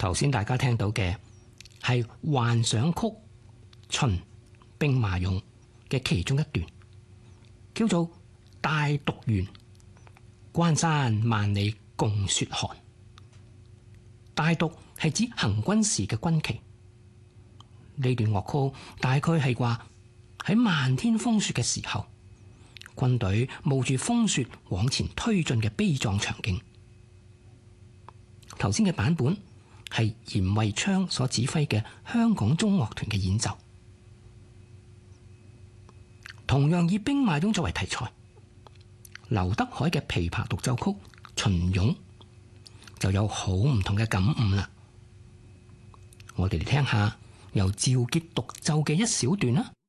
頭先大家聽到嘅係幻想曲《秦兵馬俑》嘅其中一段，叫做《大讀原》。關山萬里共雪寒。大讀係指行軍時嘅軍旗。呢段樂曲大概係話喺漫天風雪嘅時候，軍隊冒住風雪往前推進嘅悲壯場景。頭先嘅版本係嚴惠昌所指揮嘅香港中樂團嘅演奏，同樣以兵馬俑作為題材。劉德海嘅琵琶獨奏曲《秦俑》就有好唔同嘅感悟啦。我哋嚟聽下由趙傑獨奏嘅一小段啦。